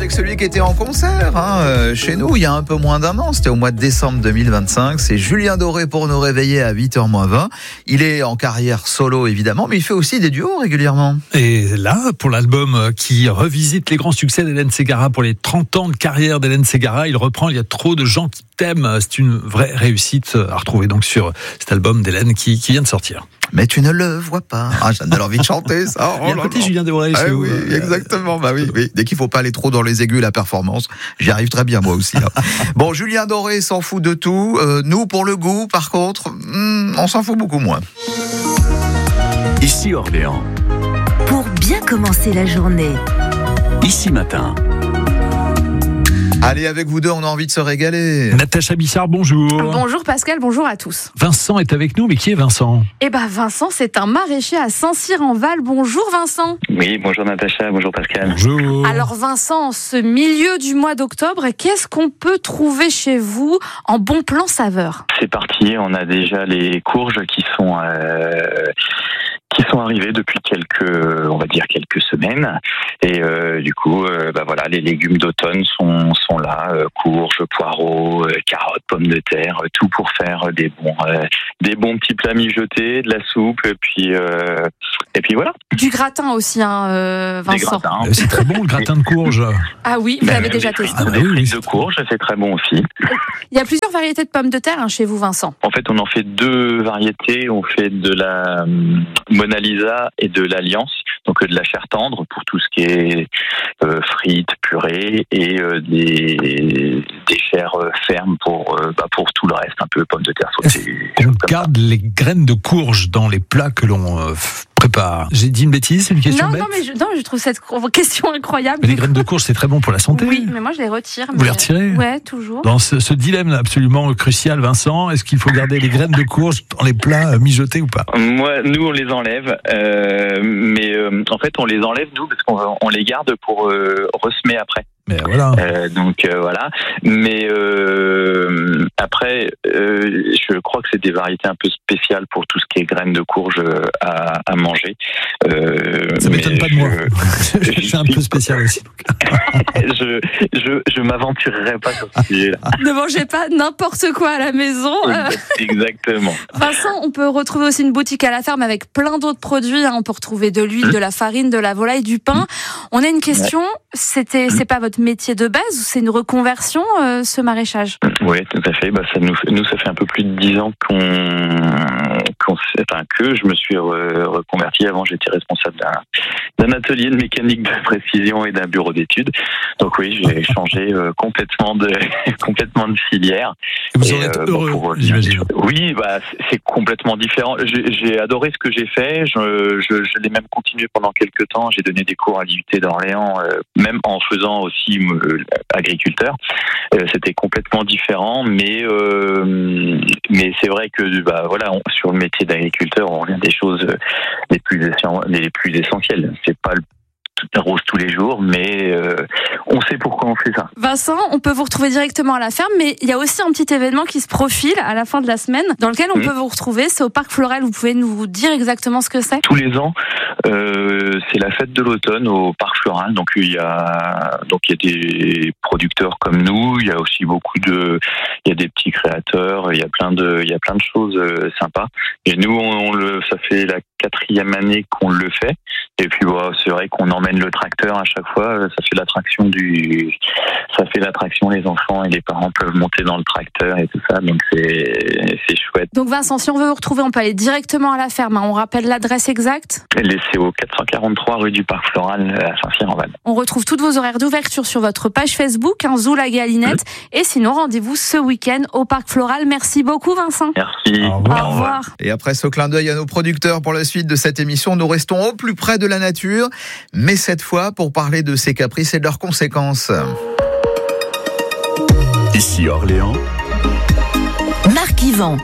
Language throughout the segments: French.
avec celui qui était en concert chez nous il y a un peu moins d'un an. C'était au mois de décembre 2025. C'est Julien Doré pour nous réveiller à 8h20. Il est en carrière solo évidemment, mais il fait aussi des duos régulièrement. Et là, pour l'album qui revisite les grands succès d'Hélène Ségara, pour les 30 ans de carrière d'Hélène Ségara, il reprend Il y a trop de gens qui t'aiment. C'est une vraie réussite à retrouver donc sur cet album d'Hélène qui vient de sortir. Mais tu ne le vois pas. J'ai envie de chanter ça. Il y a un côté Julien Doré chez vous. Oui, exactement. Oui. Dès qu'il faut pas aller trop dans les aigus, la performance, j'y arrive très bien moi aussi. Bon, Julien Doré s'en fout de tout. Nous, pour le goût, par contre, on s'en fout beaucoup moins. Ici Orléans. Pour bien commencer la journée. Ici Matin. Allez, avec vous deux, on a envie de se régaler. Natacha Bissard, bonjour. Bonjour Pascal, bonjour à tous. Vincent est avec nous, mais qui est Vincent ? Vincent, c'est un maraîcher à Saint-Cyr-en-Val. Bonjour Vincent. Oui, bonjour Natacha, bonjour Pascal. Bonjour. Alors Vincent, en ce milieu du mois d'octobre, qu'est-ce qu'on peut trouver chez vous en bon plan saveur ? C'est parti, on a déjà les courges qui sont arrivées depuis quelques semaines. Et du coup, voilà, les légumes d'automne sont là, courges, poireaux, carottes, pommes de terre, tout pour faire des bons petits plats mijotés, de la soupe, et puis voilà. Du gratin aussi, Vincent. Des gratins. C'est très bon le gratin de courge. Ah oui, vous l'avez déjà testé. Des frites de courge, c'est très bon aussi. Il y a plusieurs variétés de pommes de terre chez vous, Vincent. En fait, on en fait deux variétés. On fait de la Mona Lisa et de l'Alliance, donc de la chair tendre pour tout ce qui est frites, purées, et des chairs fermes pour tout le reste, un peu pommes de terre sautées. On garde les graines de courge dans les plats que l'on prépare. J'ai dit une bêtise, c'est une question bête. Non, je trouve cette question incroyable. Mais les graines de courge, c'est très bon pour la santé. Oui, mais moi je les retire. Vous les retirez ? Ouais, toujours. Dans ce dilemme absolument crucial, Vincent, est-ce qu'il faut garder les graines de courge dans les plats mijotés ou pas ? Nous on les enlève, mais en fait on les enlève nous parce qu'on les garde pour ressemer après. Mais voilà. Voilà. Mais après, je crois que c'est des variétés un peu spéciales pour tout ce qui est graines de courge à manger. Ça m'étonne pas de moi. Je suis un peu spécial aussi. Je m'aventurerai pas sur ce sujet-là. Ne mangez pas n'importe quoi à la maison. Exactement. Vincent, on peut retrouver aussi une boutique à la ferme avec plein d'autres produits. On peut retrouver de l'huile, de la farine, de la volaille, du pain. On a une question. C'est pas votre métier de base ou c'est une reconversion, ce maraîchage ? Oui, tout à fait. Ça fait un peu plus de 10 ans que je me suis reconverti. Avant, j'étais responsable d'un atelier de mécanique de précision et d'un bureau d'études. Donc oui, j'ai changé complètement de filière. Vous en êtes heureux, j'imagine. Oui, c'est complètement différent. J'ai adoré ce que j'ai fait. Je l'ai même continué pendant quelques temps. J'ai donné des cours à l'IUT d'Orléans, même en faisant aussi agriculteur. C'était complètement différent, mais c'est vrai que sur le métier d'agriculteur, on revient des choses les plus essentielles. C'est pas tout rose tous les jours, mais on sait pourquoi on fait ça. Vincent, on peut vous retrouver directement à la ferme, mais il y a aussi un petit événement qui se profile à la fin de la semaine, dans lequel on peut vous retrouver. C'est au Parc Floral. Vous pouvez nous dire exactement ce que c'est ? Tous les ans, c'est la fête de l'automne au Parc Floral. Donc il y a des producteurs comme nous. Il y a aussi il y a des petits créateurs. Il y a plein de choses sympas. Et nous, ça fait la 4e année qu'on le fait. Et puis c'est vrai qu'on emmène le tracteur à chaque fois. Ça fait l'attraction. Les enfants et les parents peuvent monter dans le tracteur et tout ça. Donc c'est chouette. Donc Vincent, si on veut vous retrouver, on peut aller directement à la ferme. On rappelle l'adresse exacte ? C'est au 443 rue du Parc Floral à Saint-Cyr-en-Val. On retrouve tous vos horaires d'ouverture sur votre page Facebook, Zou la Galinette. Et sinon, rendez-vous ce week-end au Parc Floral. Merci beaucoup Vincent. Merci. Au revoir. Au revoir. Et après ce clin d'œil à nos producteurs pour la suite de cette émission, nous restons au plus près de la nature, mais cette fois pour parler de ses caprices et de leurs conséquences. Ici Orléans. Marc-Yvan.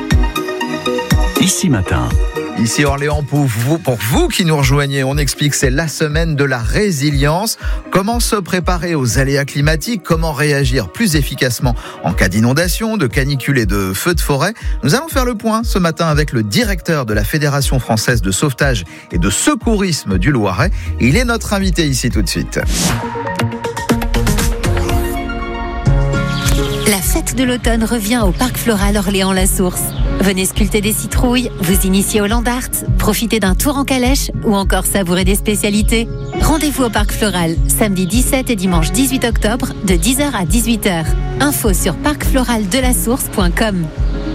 Ici Matin. Ici Orléans, pour vous qui nous rejoignez, on explique, c'est la semaine de la résilience. Comment se préparer aux aléas climatiques, comment réagir plus efficacement en cas d'inondation, de canicule et de feux de forêt. Nous allons faire le point ce matin avec le directeur de la Fédération française de sauvetage et de secourisme du Loiret. Il est notre invité ici tout de suite. fête de l'automne revient au Parc Floral Orléans-la-Source. Venez sculpter des citrouilles, vous initier au land art, profiter d'un tour en calèche ou encore savourer des spécialités. Rendez-vous au Parc Floral, samedi 17 et dimanche 18 octobre, de 10h à 18h. Info sur parcfloraldelasource.com.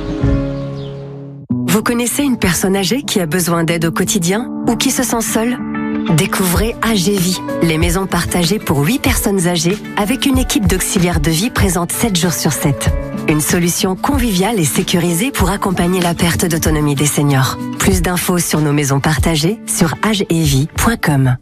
Vous connaissez une personne âgée qui a besoin d'aide au quotidien ou qui se sent seule ? Découvrez AGVie, les maisons partagées pour 8 personnes âgées avec une équipe d'auxiliaires de vie présente 7 jours sur 7. Une solution conviviale et sécurisée pour accompagner la perte d'autonomie des seniors. Plus d'infos sur nos maisons partagées sur agevie.com.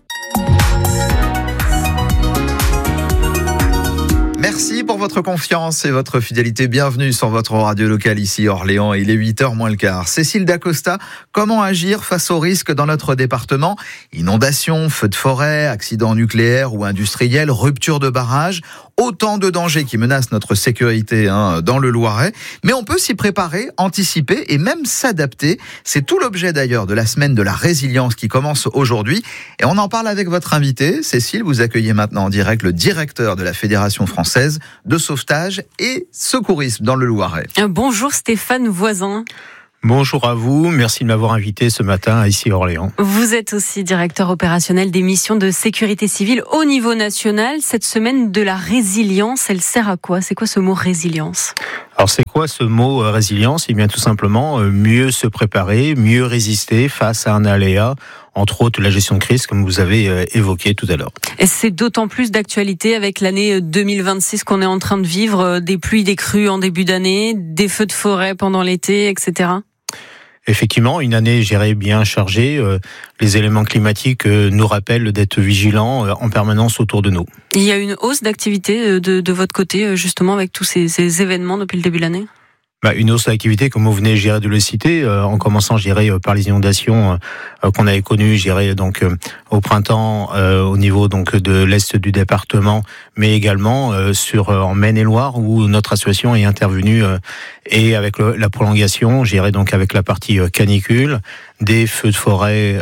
Merci pour votre confiance et votre fidélité. Bienvenue sur votre radio locale ici Orléans. Il est 8h moins le quart. Cécile Dacosta, comment agir face aux risques dans notre département ? Inondations, feux de forêt, accidents nucléaires ou industriels, rupture de barrages. Autant de dangers qui menacent notre sécurité dans le Loiret. Mais on peut s'y préparer, anticiper et même s'adapter. C'est tout l'objet d'ailleurs de la semaine de la résilience qui commence aujourd'hui. Et on en parle avec votre invité. Cécile, vous accueillez maintenant en direct le directeur de la Fédération française de sauvetage et secourisme dans le Loiret. Bonjour Stéphane Voisin. Bonjour à vous, merci de m'avoir invité ce matin ici à Orléans. Vous êtes aussi directeur opérationnel des missions de sécurité civile au niveau national. Cette semaine de la résilience, elle sert à quoi ? C'est quoi ce mot résilience ? Alors c'est quoi ce mot résilience ? Eh bien tout simplement mieux se préparer, mieux résister face à un aléa, entre autres la gestion de crise comme vous avez évoqué tout à l'heure. Et c'est d'autant plus d'actualité avec l'année 2026 qu'on est en train de vivre, des pluies, des crues en début d'année, des feux de forêt pendant l'été, etc. Effectivement, une année, je dirais, bien chargée. Les éléments climatiques nous rappellent d'être vigilants en permanence autour de nous. Il y a une hausse d'activité de votre côté, justement, avec tous ces événements depuis le début de l'année ? Une hausse d'activité, comme vous venez, je dirais, de le citer, en commençant, je dirais, par les inondations qu'on avait connues, je dirais, donc au printemps, au niveau donc de l'est du département, mais également en Maine-et-Loire où notre association est intervenue et avec la prolongation, je dirais donc avec la partie canicule, des feux de forêt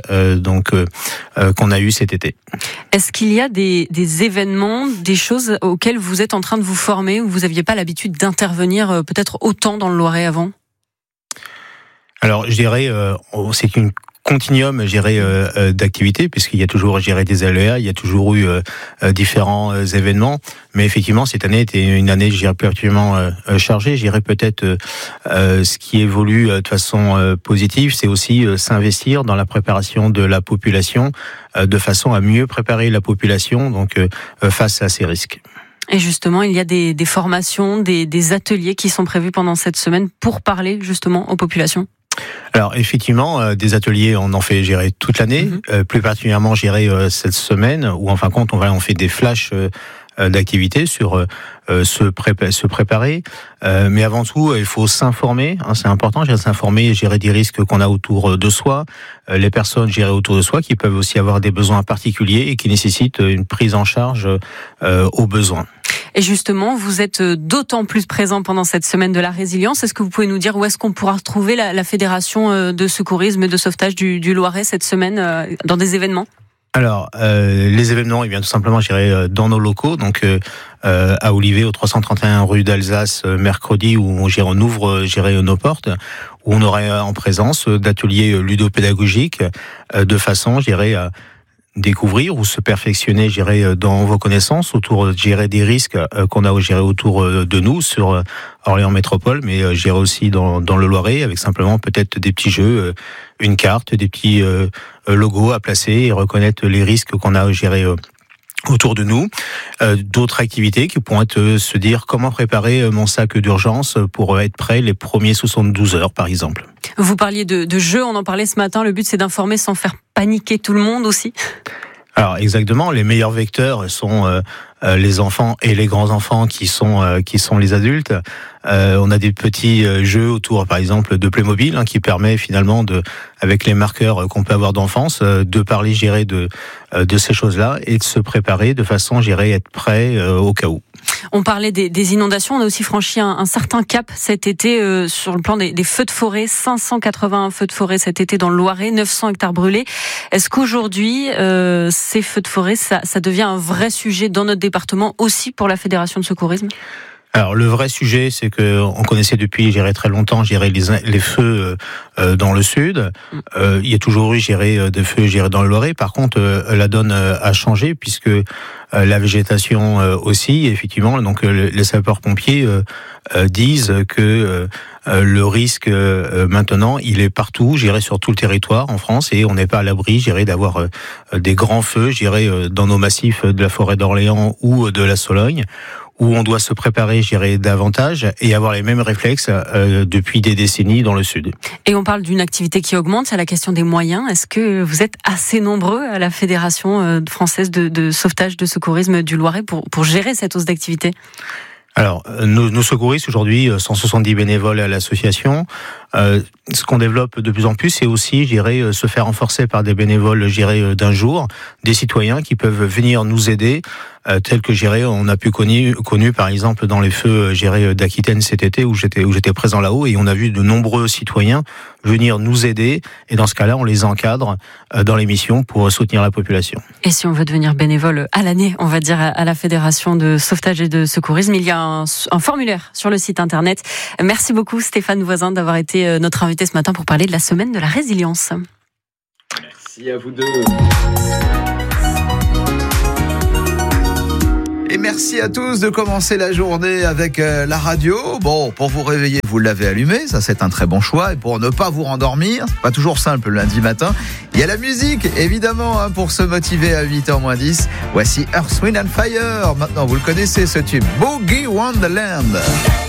qu'on a eu cet été. Est-ce qu'il y a des événements, des choses auxquelles vous êtes en train de vous former où vous n'aviez pas l'habitude d'intervenir peut-être autant dans le Loiret avant ? Alors, je dirais, c'est une continuum, je dirais, d'activités, puisqu'il y a toujours, je dirais, des aléas, il y a toujours eu différents événements, mais effectivement, cette année était une année, je dirais, particulièrement chargée. Je dirais peut-être ce qui évolue de façon positive, c'est aussi s'investir dans la préparation de la population, de façon à mieux préparer la population, donc face à ces risques. Et justement, il y a des formations, des ateliers qui sont prévus pendant cette semaine pour parler justement aux populations. Alors effectivement, des ateliers, on en fait gérer toute l'année, plus particulièrement gérer cette semaine, où en fin de compte, on fait des flashs d'activités sur se préparer, mais avant tout il faut s'informer, c'est important, s'informer, gérer des risques qu'on a autour de soi, les personnes gérées autour de soi qui peuvent aussi avoir des besoins particuliers et qui nécessitent une prise en charge aux besoins. Et justement, vous êtes d'autant plus présent pendant cette semaine de la résilience. Est-ce que vous pouvez nous dire où est-ce qu'on pourra retrouver la Fédération de secourisme et de sauvetage du Loiret cette semaine dans des événements ? Alors, les événements, tout simplement, j'irai dans nos locaux, donc à Olivet, au 331 rue d'Alsace, mercredi, où on ouvre nos portes, où on aura en présence d'ateliers ludopédagogiques, de façon, à découvrir ou se perfectionner, dans vos connaissances autour, des risques qu'on a, autour de nous sur Orléans Métropole, mais aussi dans le Loiret, avec simplement peut-être des petits jeux, une carte, des petits logos à placer et reconnaître les risques qu'on a, autour de nous. D'autres activités qui pourront être se dire comment préparer mon sac d'urgence pour être prêt les premiers 72 heures, par exemple. Vous parliez de jeux, on en parlait ce matin. Le but, c'est d'informer sans faire paniquer tout le monde aussi. Alors exactement, les meilleurs vecteurs sont les enfants et les grands-enfants qui sont les adultes. On a des petits jeux autour, par exemple, de Playmobil, qui permet finalement avec les marqueurs qu'on peut avoir d'enfance, de parler, de ces choses-là et de se préparer de façon, à être prêt au cas où. On parlait des inondations, on a aussi franchi un certain cap cet été sur le plan des feux de forêt, 581 feux de forêt cet été dans le Loiret, 900 hectares brûlés. Est-ce qu'aujourd'hui, ces feux de forêt, ça devient un vrai sujet dans notre département, aussi pour la Fédération de secourisme ? Alors le vrai sujet, c'est que on connaissait depuis, très longtemps, les feux dans le sud. Il y a toujours eu, des feux, dans le Loiret. Par contre, la donne a changé puisque la végétation aussi, effectivement. Donc les sapeurs-pompiers disent que le risque maintenant, il est partout, sur tout le territoire en France, et on n'est pas à l'abri, d'avoir des grands feux, dans nos massifs de la forêt d'Orléans ou de la Sologne, où on doit se préparer, davantage et avoir les mêmes réflexes depuis des décennies dans le sud. Et on parle d'une activité qui augmente, c'est la question des moyens. Est-ce que vous êtes assez nombreux à la Fédération française de sauvetage de secourisme du Loiret pour gérer cette hausse d'activité ? Alors, nos secouristes, aujourd'hui, 170 bénévoles à l'association. Ce qu'on développe de plus en plus, c'est aussi, se faire renforcer par des bénévoles, d'un jour, des citoyens qui peuvent venir nous aider, tels que, on a pu connu, par exemple, dans les feux, d'Aquitaine cet été, où j'étais présent là-haut, et on a vu de nombreux citoyens venir nous aider, et dans ce cas-là, on les encadre dans les missions pour soutenir la population. Et si on veut devenir bénévole à l'année, on va dire, à la Fédération de sauvetage et de secourisme, il y a un formulaire sur le site internet. Merci beaucoup, Stéphane Voisin, d'avoir été notre invité ce matin pour parler de la semaine de la résilience. Merci à vous deux. Et merci à tous de commencer la journée avec la radio. Bon, pour vous réveiller, vous l'avez allumé, ça c'est un très bon choix. Et pour ne pas vous rendormir, c'est pas toujours simple le lundi matin, il y a la musique, évidemment, pour se motiver à 8h-10. Voici Earth, Wind & Fire. Maintenant, vous le connaissez, ce tube, Boogie Wonderland.